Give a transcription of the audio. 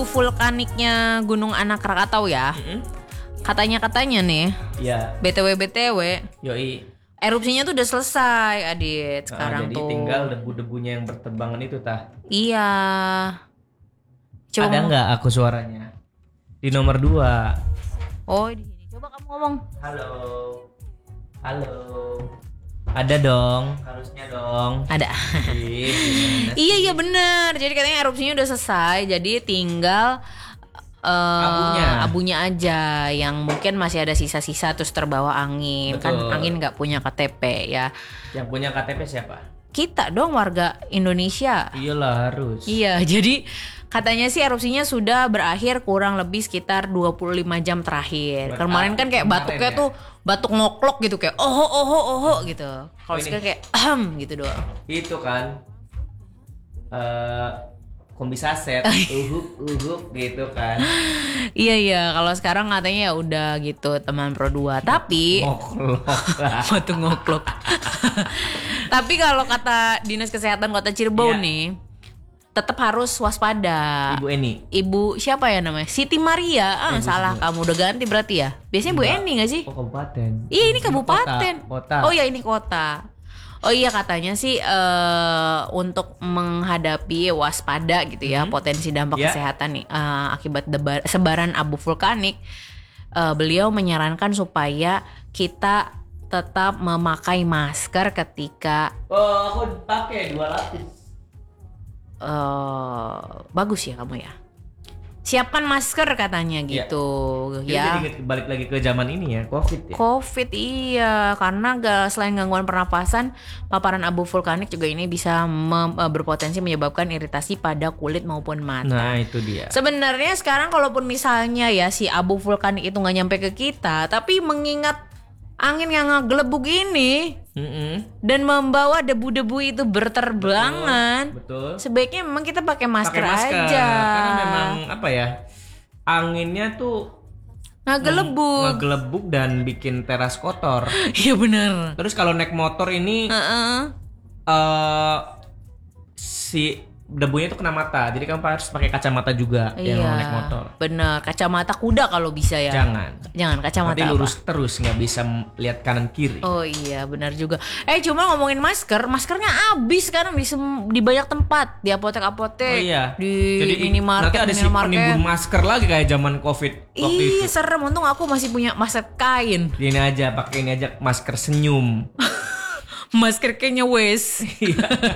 abu vulkaniknya Gunung Anak Krakatau ya. Katanya nih. Iya. BTW. Yoi. Erupsinya tuh udah selesai, Adit. Sekarang jadi tuh. tinggal debu-debunya yang berterbangan itu tah. Iya. Coba Ada nggak aku suaranya? Di nomor 2. Oh, di sini. Coba kamu ngomong. Halo. Ada dong, harusnya dong. Ada. Iya benar. Jadi katanya erupsinya udah selesai. Jadi tinggal abunya aja yang mungkin masih ada sisa-sisa terus terbawa angin. Betul. Kan angin nggak punya KTP ya. Yang punya KTP siapa? Kita dong warga Indonesia. Iyalah harus. Iya, jadi katanya sih erupsinya sudah berakhir kurang lebih sekitar 25 jam terakhir. Kemarin kan kayak batuknya tuh batuk ngoklok gitu kayak oh gitu. Kalau sekarang kayak gitu doang. Itu kan kombi saset uhuk gitu kan. Iya, kalau sekarang katanya ya udah gitu teman Pro 2. Tapi Ngoklok. batuk ngoklok. Tapi kalau kata Dinas Kesehatan Kota Cirebon nih, tetap harus waspada. Ibu Eni. Ibu siapa ya namanya? Siti Maria. Salah kamu udah ganti berarti ya. Biasanya Bu Eni nggak sih? Oh, kabupaten. Iya ini kabupaten. Kota. Oh ya ini kota. Oh iya katanya sih untuk menghadapi waspada gitu ya potensi dampak kesehatan nih akibat sebaran abu vulkanik. Beliau menyarankan supaya kita tetap memakai masker ketika. Oh aku pakai 2 lapis. Bagus ya kamu ya. Siapkan masker katanya gitu ya. Jadi balik lagi ke zaman ini ya, COVID ya. COVID iya, karena selain gangguan pernapasan, paparan abu vulkanik juga ini bisa berpotensi menyebabkan iritasi pada kulit maupun mata. Nah itu dia. Sebenarnya sekarang kalaupun misalnya ya si abu vulkanik itu nggak nyampe ke kita, tapi mengingat angin yang ngegelebuk ini dan membawa debu-debu itu berterbangan, betul. sebaiknya memang kita pakai masker aja. Karena memang apa ya, anginnya tuh ngegelebuk dan bikin teras kotor. Iya benar. Terus kalau naik motor ini si debunya itu kena mata, jadi kamu harus pakai kacamata juga yang naik motor. Bener, kacamata kuda kalau bisa ya. Jangan kacamata. Nanti lurus terus, nggak bisa lihat kanan kiri. Oh iya, benar juga. Cuma ngomongin maskernya habis sekarang di banyak tempat, di apotek-apotek. Oh iya. Di jadi minimarket. Nanti ada si penimbun masker lagi kayak zaman COVID waktu itu. Serem. Untung aku masih punya masker kain. Pakai ini aja masker senyum. Masker kayaknya wes.